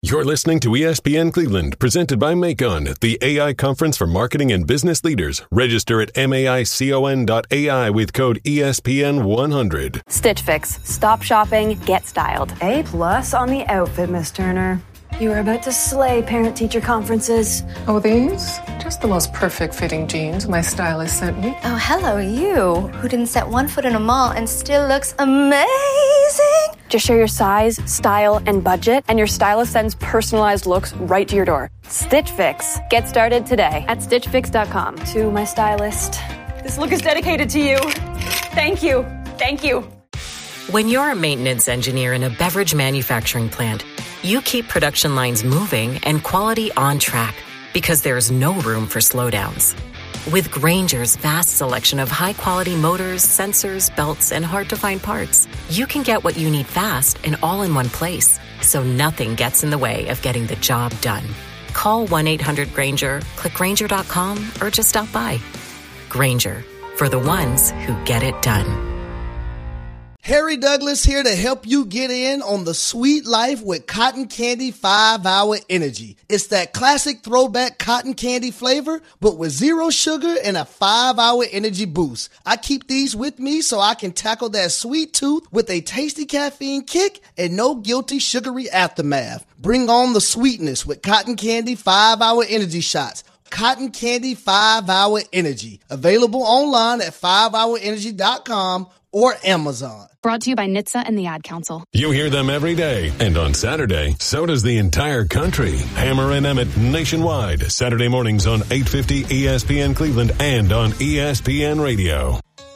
You're listening to ESPN Cleveland, presented by Macon, the AI conference for marketing and business leaders. Register at maicon.ai with code ESPN100. Stitch Fix. Stop shopping, get styled. A+ on the outfit, Miss Turner. You are about to slay parent-teacher conferences. Oh, these? Just the most perfect fitting jeans my stylist sent me. Oh, hello, you, who didn't set one foot in a mall and still looks amazing. Just share your size, style, and budget, and your stylist sends personalized looks right to your door. Stitch Fix. Get started today at stitchfix.com. To my stylist, this look is dedicated to you. Thank you. Thank you. When you're a maintenance engineer in a beverage manufacturing plant, you keep production lines moving and quality on track because there's no room for slowdowns. With Grainger's vast selection of high-quality motors, sensors, belts, and hard-to-find parts, you can get what you need fast and all in one place, so nothing gets in the way of getting the job done. Call 1-800-GRAINGER, click Grainger.com, or just stop by. Grainger, for the ones who get it done. Harry Douglas here to help you get in on the sweet life with Cotton Candy 5-Hour Energy. It's that classic throwback cotton candy flavor, but with 0 sugar and a 5-hour energy boost. I keep these with me so I can tackle that sweet tooth with a tasty caffeine kick and no guilty sugary aftermath. Bring on the sweetness with Cotton Candy 5-Hour Energy Shots. Cotton Candy 5-Hour Energy. Available online at 5hourenergy.com or Amazon. Brought to you by NHTSA and the Ad Council. You hear them every day, and on Saturday, so does the entire country. Hammer and Emmett nationwide, Saturday mornings on 850 ESPN Cleveland and on ESPN Radio.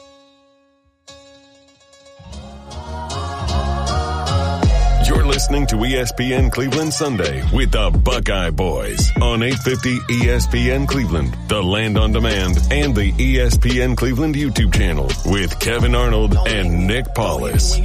You're listening to ESPN Cleveland Sunday with the Buckeye Boys on 850 ESPN Cleveland, the Land on Demand, and the ESPN Cleveland YouTube channel with Kevin Arnold and Nick Paulus.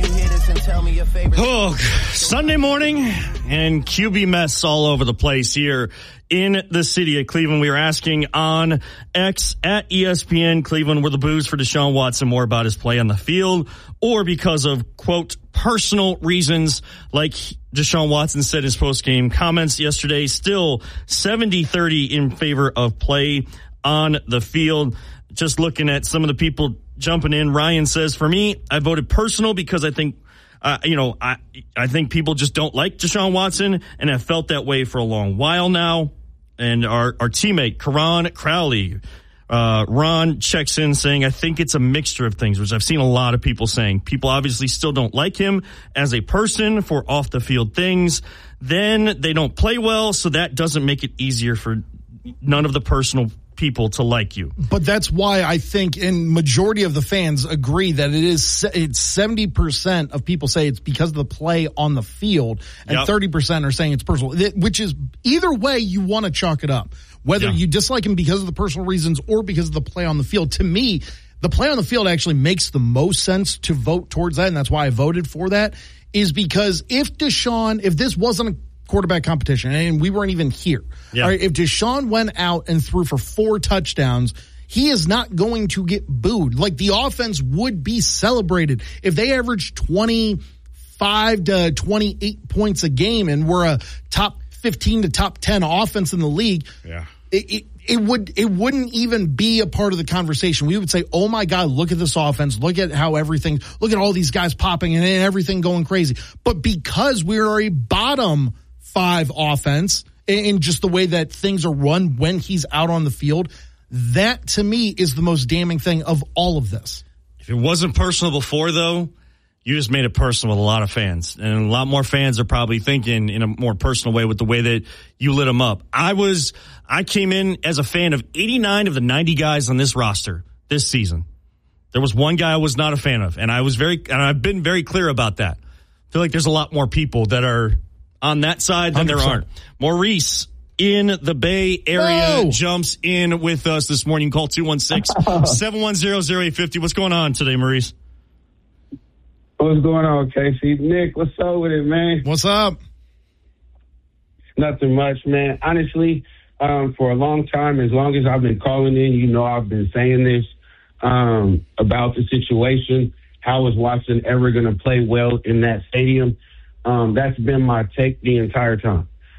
Oh, Sunday morning and QB mess all over the place here in the city of Cleveland. We are asking on X at ESPN Cleveland, were the boos for Deshaun Watson more about his play on the field or because of, quote, personal reasons, like Deshaun Watson said in his post-game comments yesterday. Still 70-30 in favor of play on the field. Just looking at some of the people jumping in, Ryan says, for me, I voted personal because I think I think people just don't like Deshaun Watson and have felt that way for a long while now. And our teammate, Karan Crowley, Ron checks in saying, I think it's a mixture of things, which I've seen a lot of people saying. People obviously still don't like him as a person for off the field things. Then they don't play well, so that doesn't make it easier for none of the personal people to like you. But that's why I think, and majority of the fans agree that it's 70% of people say it's because of the play on the field, and 30% are saying it's personal, which is either way you want to chalk it up. Whether you dislike him because of the personal reasons or because of the play on the field. To me, the play on the field actually makes the most sense to vote towards that, and that's why I voted for that, is because if this wasn't a quarterback competition, and we weren't even here, all right, if Deshaun went out and threw for 4 touchdowns, he is not going to get booed. Like, the offense would be celebrated. If they averaged 25 to 28 points a game and were a top 15 to top 10 offense in the league, it wouldn't even be a part of the conversation. We would say, oh my God, look at this offense. Look at look at all these guys popping and everything going crazy. But because we're a bottom 5 offense and just the way that things are run when he's out on the field, that to me is the most damning thing of all of this. If it wasn't personal before, though, you just made it personal with a lot of fans. And a lot more fans are probably thinking in a more personal way with the way that you lit them up. I came in as a fan of 89 of the 90 guys on this roster this season. There was one guy I was not a fan of, and I've been very clear about that. I feel like there's a lot more people that are on that side than 100%. There aren't. Maurice in the Bay Area jumps in with us this morning. Call 216-710-0850. What's going on today, Maurice? What's going on, Casey? Nick, what's up with it, man? What's up? Nothing much, man. Honestly, for a long time, as long as I've been calling in, I've been saying this about the situation. How is Watson ever going to play well in that stadium? That's been my take the entire time.